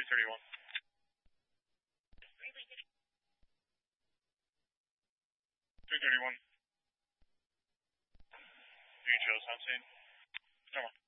331. 331. You can show us on scene. Come on.